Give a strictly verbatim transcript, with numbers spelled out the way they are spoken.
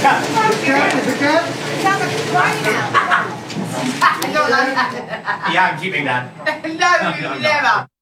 cat. Cat, is a cat? Sounds like it's crying out. I don't like that. Yeah, I'm keeping that. No, never.